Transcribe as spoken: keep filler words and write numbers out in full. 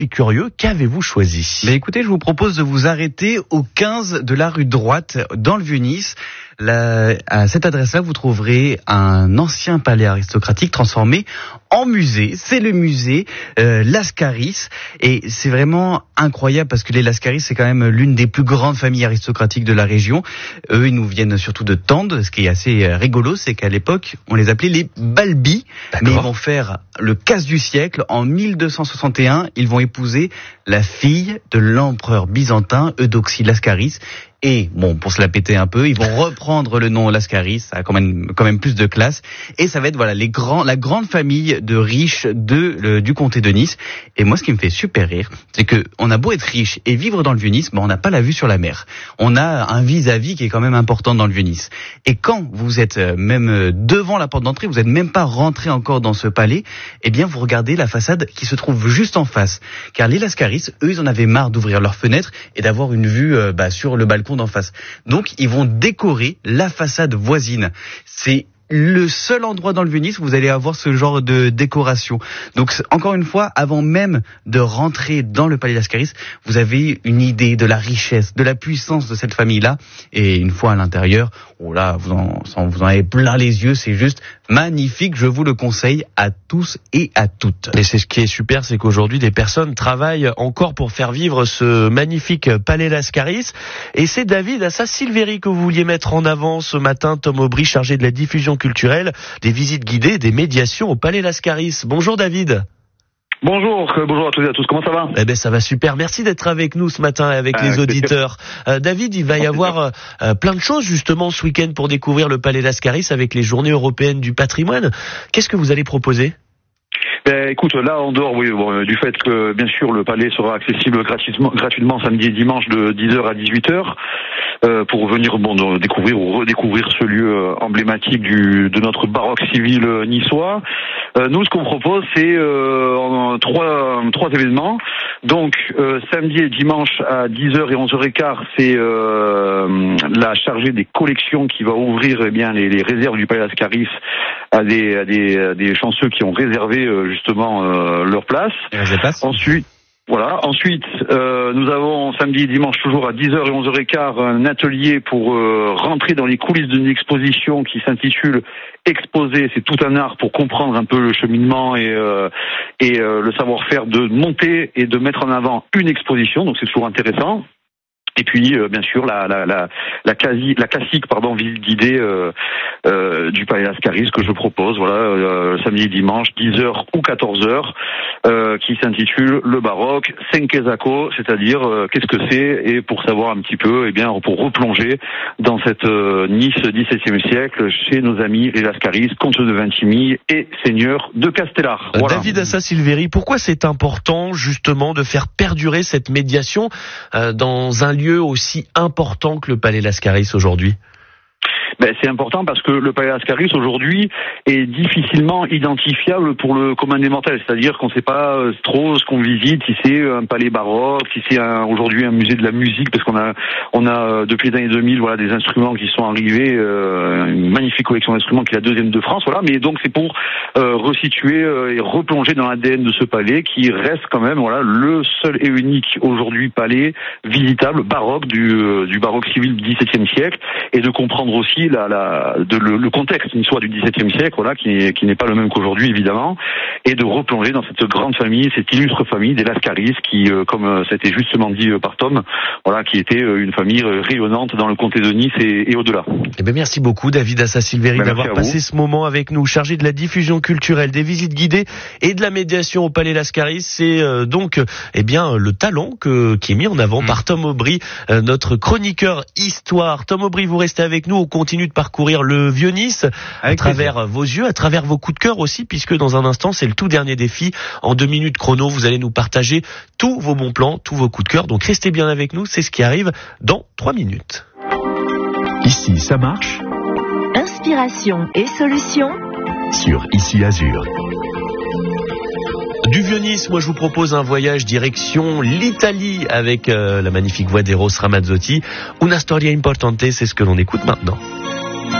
suis curieux, qu'avez-vous choisi ? Mais écoutez, je vous propose de vous arrêter au quinze de la rue Droite, dans le Vieux-Nice. Là, à cette adresse-là, vous trouverez un ancien palais aristocratique transformé en musée. C'est le musée euh, Lascaris, et c'est vraiment incroyable parce que les Lascaris, c'est quand même l'une des plus grandes familles aristocratiques de la région. Eux, ils nous viennent surtout de Tende. Ce qui est assez euh, rigolo, c'est qu'à l'époque, on les appelait les Balbi. D'accord. Mais ils vont faire le casse du siècle. En mille deux cent soixante et un, ils vont épouser la fille de l'empereur byzantin Eudoxie Lascaris. Et bon, pour se la péter un peu, ils vont reprendre le nom Lascaris, ça a quand même quand même plus de classe. Et ça va être voilà les grands, la grande famille de riches de le, du comté de Nice. Et moi, ce qui me fait super rire, c'est que on a beau être riche et vivre dans le Vieux-Nice, mais on n'a pas la vue sur la mer. On a un vis-à-vis qui est quand même important dans le Vieux-Nice. Et quand vous êtes même devant la porte d'entrée, vous n'êtes même pas rentré encore dans ce palais, eh bien vous regardez la façade qui se trouve juste en face. Car les Lascaris, eux, ils en avaient marre d'ouvrir leurs fenêtres et d'avoir une vue euh, bah, sur le balcon d'en face. Donc, ils vont décorer la façade voisine. C'est le seul endroit dans le Vieux-Nice où vous allez avoir ce genre de décoration. Donc, encore une fois, avant même de rentrer dans le palais Lascaris, vous avez une idée de la richesse, de la puissance de cette famille-là. Et une fois à l'intérieur, oh là, vous en, vous en avez plein les yeux. C'est juste magnifique. Je vous le conseille à tous et à toutes. Et c'est ce qui est super, c'est qu'aujourd'hui, des personnes travaillent encore pour faire vivre ce magnifique palais Lascaris. Et c'est David Assas-Silvéry que vous vouliez mettre en avant ce matin, Tom Aubry, chargé de la diffusion culturelle, des visites guidées, des médiations au palais Lascaris. Bonjour David. Bonjour, euh, bonjour à tous et à tous, comment ça va ? Eh ben ça va super, merci d'être avec nous ce matin avec euh, les auditeurs. Euh, David, il va y avoir euh, plein de choses justement ce week-end pour découvrir le palais Lascaris avec les journées européennes du patrimoine. Qu'est-ce que vous allez proposer ? Ben, écoute, là en dehors, oui, bon, euh, du fait que bien sûr le palais sera accessible gratuitement, gratuitement samedi et dimanche de dix heures à dix-huit heures. Euh, pour venir bon de, découvrir ou redécouvrir ce lieu euh, emblématique du de notre baroque civil euh, niçois. Euh, nous, ce qu'on propose, c'est euh, en, en, trois trois événements. Donc euh, samedi et dimanche à dix heures et onze heures quinze, c'est euh, la chargée des collections qui va ouvrir eh bien les, les réserves du palais Lascaris à des à des, à des chanceux qui ont réservé euh, justement euh, leur place. Ensuite. Voilà. Ensuite, euh, nous avons samedi et dimanche toujours à dix heures et onze heures quinze un atelier pour euh, rentrer dans les coulisses d'une exposition qui s'intitule Exposer, c'est tout un art pour comprendre un peu le cheminement et euh, et euh, le savoir-faire de monter et de mettre en avant une exposition. Donc c'est toujours intéressant. Et puis euh, bien sûr la la la la quasi la classique pardon visite guidée euh, euh, du palais Lascaris que je propose voilà euh, samedi et dimanche dix heures ou quatorze heures euh, qui s'intitule le baroque Cinquezaco, c'est-à-dire euh, qu'est-ce que c'est, et pour savoir un petit peu et bien pour replonger dans cette euh, Nice dix-septième siècle chez nos amis les Lascaris, comtes de Vintimille et seigneurs de Castellar. Voilà. David Assas-Silvéry, pourquoi c'est important justement de faire perdurer cette médiation euh, dans un lieu aussi important que le palais Lascaris aujourd'hui ? Ben, c'est important parce que le palais Lascaris aujourd'hui est difficilement identifiable pour le commun des mortels, c'est-à-dire qu'on ne sait pas trop ce qu'on visite, si c'est un palais baroque, si c'est un, aujourd'hui un musée de la musique, parce qu'on a on a depuis les années deux mille voilà des instruments qui sont arrivés, euh, une magnifique collection d'instruments qui est la deuxième de France, voilà. Mais donc c'est pour euh, resituer euh, et replonger dans l'A D N de ce palais qui reste quand même voilà le seul et unique aujourd'hui palais visitable baroque du euh, du baroque civil du dix-septième siècle, et de comprendre aussi La, la, de, le, le contexte niçois du dix-septième siècle, voilà, qui, qui n'est pas le même qu'aujourd'hui évidemment, et de replonger dans cette grande famille, cette illustre famille des Lascaris, qui, euh, comme euh, ça a été justement dit euh, par Tom, voilà, qui était euh, une famille euh, rayonnante dans le comté de Nice et, et au-delà. Eh bien, merci beaucoup David Assas-Silvéry ben, d'avoir passé ce moment avec nous, chargé de la diffusion culturelle, des visites guidées et de la médiation au palais Lascaris. C'est euh, donc eh bien le talent que, qui est mis en avant mmh. par Tom Aubry, euh, notre chroniqueur histoire. Tom Aubry, vous restez avec nous, on continue de parcourir le Vieux-Nice à travers plaisir. Vos yeux, à travers vos coups de cœur aussi, puisque dans un instant, c'est le tout dernier défi. En deux minutes chrono, vous allez nous partager tous vos bons plans, tous vos coups de cœur. Donc restez bien avec nous, c'est ce qui arrive dans trois minutes. Ici, ça marche. Inspiration et solutions sur Ici Azur. Du Vieux-Nice, moi je vous propose un voyage direction l'Italie avec euh, la magnifique voix d'Eros Ramazzotti. Una storia importante, c'est ce que l'on écoute maintenant.